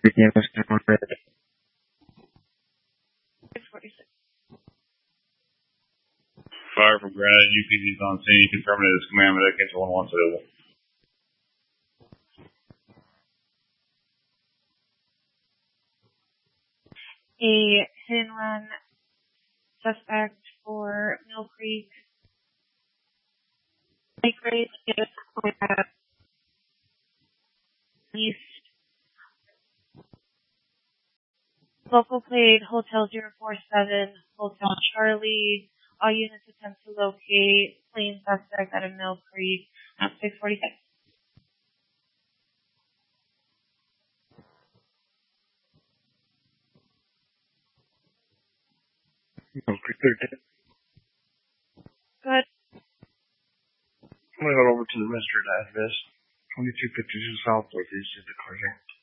Yeah, that's not red. 646. Fire from granted. UPC's on scene. Confirming this command medic into 1-1 available. A hit and run suspect for Mill Creek. Lake Race is east. Local plate Hotel 047, Hotel Charlie. All units attempt to locate fleeing suspect out of Mill Creek at 646. Mill Creek 13. Good. I'm gonna go over to the registered address, 2252 South Northeast is the car here.